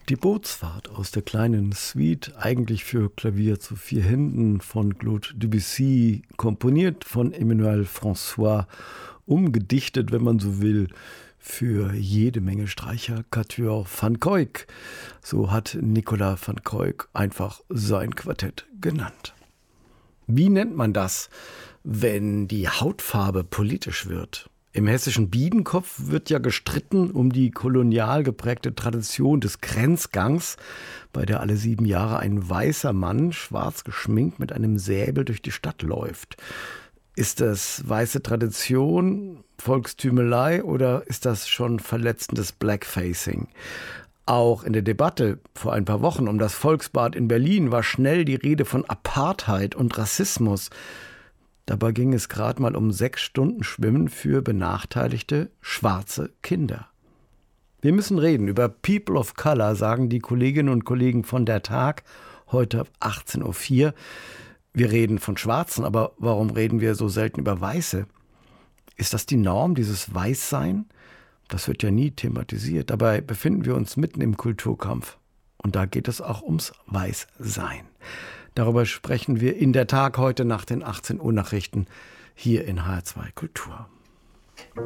Die Bootsfahrt aus der kleinen Suite, eigentlich für Klavier zu 4 Händen von Claude Debussy, komponiert von Emmanuel François, umgedichtet, wenn man so will, für jede Menge Streicher, Quatuor van Cuyck. So hat Nicolas van Cuyck einfach sein Quartett genannt. Wie nennt man das, wenn die Hautfarbe politisch wird? Im hessischen Biedenkopf wird ja gestritten um die kolonial geprägte Tradition des Grenzgangs, bei der alle 7 Jahre ein weißer Mann, schwarz geschminkt, mit einem Säbel durch die Stadt läuft. Ist das weiße Tradition, Volkstümelei oder ist das schon verletzendes Blackfacing? Auch in der Debatte vor ein paar Wochen um das Volksbad in Berlin war schnell die Rede von Apartheid und Rassismus. Dabei ging es gerade mal um 6 Stunden Schwimmen für benachteiligte schwarze Kinder. Wir müssen reden über People of Color, sagen die Kolleginnen und Kollegen von der Tag, heute ab 18.04 Uhr. Wir reden von Schwarzen, aber warum reden wir so selten über Weiße? Ist das die Norm, dieses Weißsein? Das wird ja nie thematisiert. Dabei befinden wir uns mitten im Kulturkampf. Und da geht es auch ums Weißsein. Darüber sprechen wir in der Tag heute nach den 18 Uhr Nachrichten hier in HR2 Kultur.